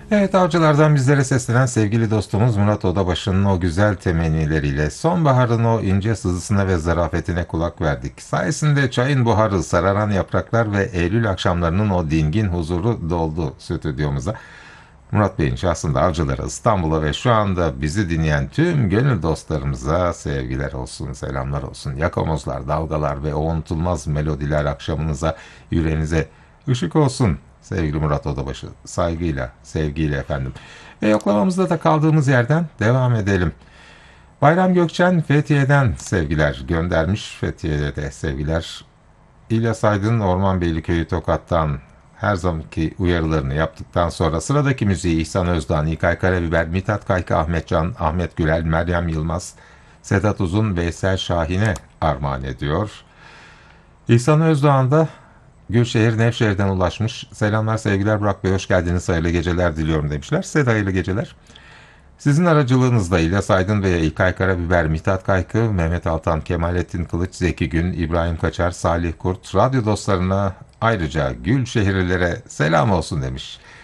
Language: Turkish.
Evet, avcılardan bizlere seslenen sevgili dostumuz Murat Odabaşı'nın o güzel temennileriyle sonbaharın o ince sızısına ve zarafetine kulak verdik. Sayesinde çayın buharı, sararan yapraklar ve Eylül akşamlarının o dingin huzuru doldu stüdyomuza. Murat Bey'in şahsında avcılara, İstanbul'a ve şu anda bizi dinleyen tüm gönül dostlarımıza sevgiler olsun, selamlar olsun. Yakamozlar, dalgalar ve o unutulmaz melodiler akşamınıza, yüreğinize ışık olsun. Sevgili Murat Odabaşı, saygıyla, sevgiyle efendim. Ve yoklamamızda da kaldığımız yerden devam edelim. Bayram Gökçen Fethiye'den sevgiler göndermiş. Fethiye'de de sevgiler. İlyas Aydın Orman Beyliköy'ü Tokat'tan her zamanki uyarılarını yaptıktan sonra sıradaki müziği İhsan Özdoğan, İlkay Karabiber, Mithat Kayka, Ahmet Can, Ahmet Gürel, Meryem Yılmaz, Sedat Uzun, Veysel Şahin'e armağan ediyor. İhsan Özdoğan da Gülşehir Nevşehir'den ulaşmış. Selamlar sevgiler Burak Bey, hoş geldiniz, hayırlı geceler diliyorum demişler. Size de hayırlı geceler. Sizin aracılığınızla İlyas Aydın ve İlkay Karabiber, Mithat Kaykı, Mehmet Altan, Kemalettin Kılıç, Zeki Gün, İbrahim Kaçar, Salih Kurt, radyo dostlarına ayrıca Gülşehirlilere selam olsun demiş.